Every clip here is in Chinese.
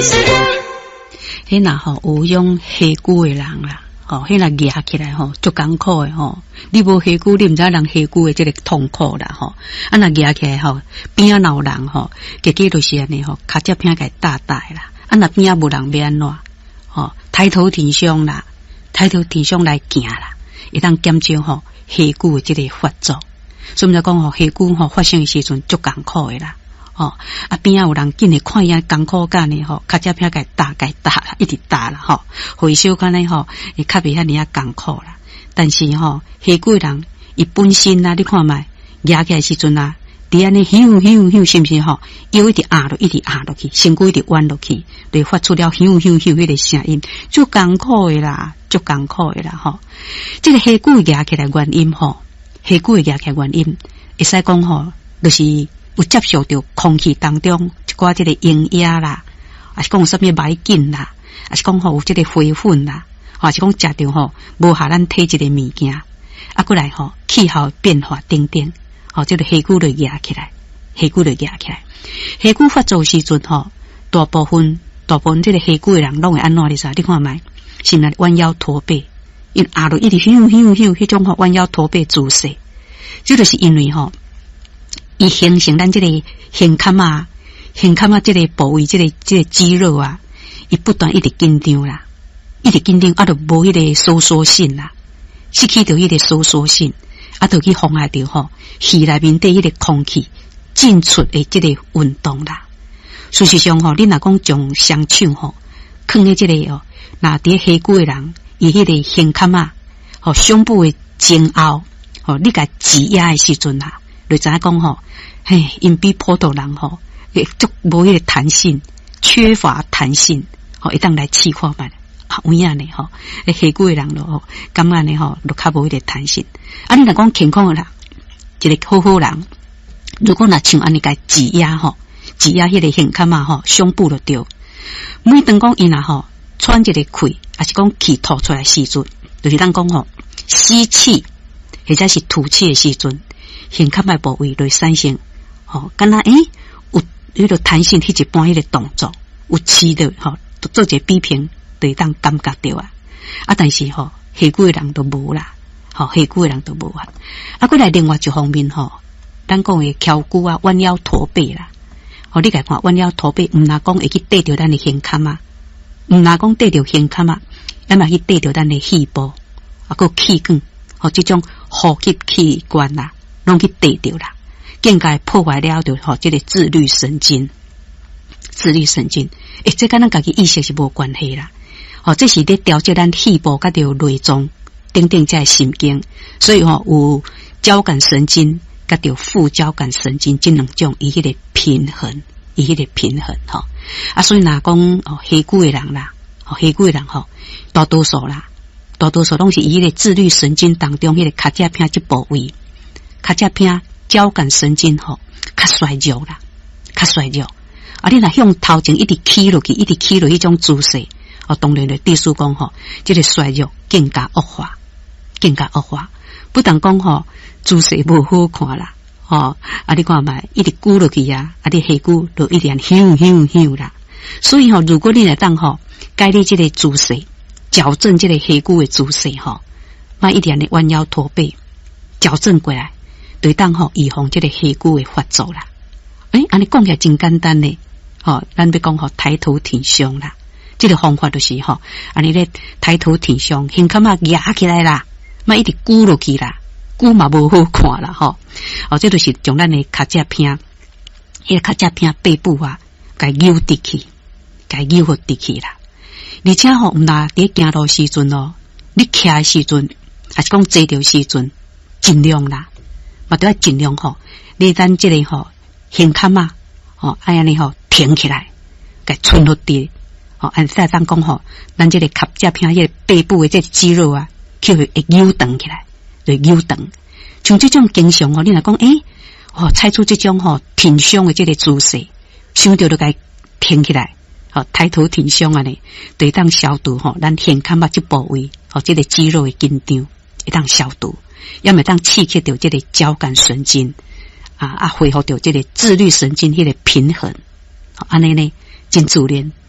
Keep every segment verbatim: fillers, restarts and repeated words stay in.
迄那吼有用下骨的人啦，吼，迄那压起来吼，足艰苦的吼。你无下骨，你毋知人下骨的这个痛苦啦，吼。啊，那压起来吼，边仔老人吼，结果就是安尼吼，脚趾片给大大啦。啊，那边仔无人要安怎？吼，抬头挺胸啦，抬头挺胸来行啦，会当减少吼下骨的这个发作。所以就讲吼，下骨吼发生的时阵足艰苦的啦。哦，啊边仔有人紧诶看伊啊艰苦干呢吼，脚趾片该打该打，一直打啦吼，回收干呢吼，伊较袂遐尼啊艰苦啦。但是吼，下骨人伊本身啊，你看觅压起来时阵啊，伫安尼咻咻咻，是毋是吼？腰一直压落，一直压落去，身躯一直弯落去，就发出了咻咻咻迄个声音，足艰苦诶啦，足艰苦诶啦吼。这个下骨压起来原因吼，下骨压起来原因，会使讲吼，就是有接受到空气当中一寡这个营养啦，还是讲有啥物霾菌啦，还是讲吼有这个灰粉啦，还是讲食着吼无下咱体质的物件，啊过来吼气候变化等等，吼这个下骨就压起来，下骨就压起来。下骨发作时阵吼，大部分大部分这个下骨的人拢会安怎哩啥？你看觅，是那弯腰驼背，因压落一直咻咻咻，迄种吼弯腰驼背姿势，这就是因为吼。伊形成咱这个胸坎啊，胸坎啊这个部位，这个这个肌肉啊，伊不断一直紧张啦，一直紧张，啊，就无迄个收缩性啦，失去着迄个收缩性，啊，就去妨碍着吼肺内面底迄个空气进出的这个运动啦。事实上吼，你若讲将双手吼，放喺这个哦，那伫下骨的人，伊迄个胸坎啊，吼胸部的前后，吼你甲挤压的时阵啊。就知影讲吼，嘿，因比普通人吼，会足无迄个弹性，缺乏弹性，吼，一当来试看觅啊，有影呢吼，下骨的人咯吼，感觉呢吼，就较无迄个弹性。啊，你若讲健康的人，一个好好人，如果若像安尼甲挤压吼，挤压迄个胸坎嘛吼，胸部就对。每当讲伊若吼喘一个气，还是讲气吐出来时阵，就是当讲吼吸气或者是吐气的时阵。胸坎的部位就产生，吼，敢若诶有迄个弹性，迄一般迄个动作有起的，吼，做一个比拼，就当感觉到啊。啊，但是吼下骨的人都无啦，吼下骨的人都无啊。啊，过来另外一方面吼，咱讲的翘骨啊、弯腰驼背啦，吼，你家看弯腰驼背，毋若讲会去对着咱的胸坎啊，毋若讲对着胸坎啊，咱嘛去对着咱的肺部，啊，个气管，吼，这种呼吸器官啦。拢去对着啦，更加破坏了就吼，这个自律神经，自律神经，诶，这跟咱家己意识是无关系啦。哦，这是咧调节咱肺部甲着内脏等等这神经，所以吼、哦、有交感神经甲着副交感神经这两种，伊迄个平衡，伊迄个平衡吼、哦。啊，所以若讲哦下骨的人啦，哦下骨的人吼，大多数啦，大多数拢是伊迄个自律神经当中迄个脚趾片这部位。脚趾片交感神经吼较衰弱啦，较衰弱。啊，你若向头前一直起落去，一直起落迄种姿势，哦，当然就意思讲吼，这个衰弱更加恶化，更加恶化。不但讲吼姿势无好看啦，吼啊，你看觅一直鼓落去啊，啊，你下骨就一直咻咻咻啦。所以吼，如果你来当吼改你这个姿势，矫正这个下骨的姿势吼，莫一点的弯腰驼背，矫正过来。对当吼预防这个下骨的发作啦，诶，安尼讲起来真简单呢，吼，咱要讲吼抬头挺胸啦，这个方法就是吼，安尼咧抬头挺胸，胸坎啊压起来啦，莫一直鼓落去啦，鼓嘛无好看啦，吼，哦，这就是将咱的脚趾片，迄个脚趾片背部啊，该扭直去，该扭好直去啦，而且吼，毋若伫行路时阵哦，你徛时阵，还是讲坐着时阵，尽量啦。嘛都要尽量吼，你咱这个吼胸坎啊，吼哎安尼吼挺起来，该存落地，吼按再当讲吼，咱这个脚趾片迄个背部的这个肌肉啊，去会扭长起来，就扭长。像这种经常哦，你若讲诶，哦采取这种吼挺胸的这个姿势，想到就该挺起来，吼抬头挺胸啊呢，对当消除吼咱胸坎啊这部位，吼这个肌肉的紧张，会当消除。要么当刺激到这个交感神经啊啊，恢复到这个自律神经迄个平衡，安尼呢真自然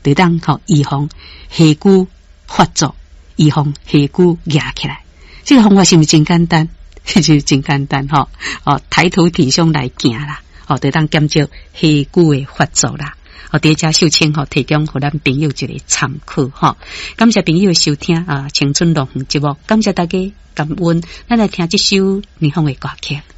就当吼预防下骨发作，预防下骨压起来。这个方法是不是真简单？是不是真简单吼？哦，抬头挺胸来行啦，哦，就当减少下骨的发作啦。哦，第一家秀清吼提供给咱朋友一个参考吼。感谢朋友的收听啊，青春乐园节目，感谢大家感恩。咱来听这首霓虹的歌曲。